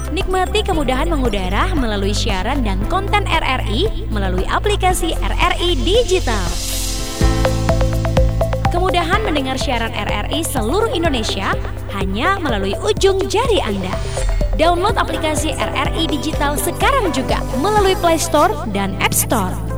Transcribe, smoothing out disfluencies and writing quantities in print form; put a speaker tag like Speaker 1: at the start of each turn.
Speaker 1: Nikmati kemudahan mengudara melalui siaran dan konten RRI melalui aplikasi RRI Digital. Kemudahan mendengar siaran RRI seluruh Indonesia hanya melalui ujung jari Anda. Download aplikasi RRI Digital sekarang juga melalui Play Store dan App Store.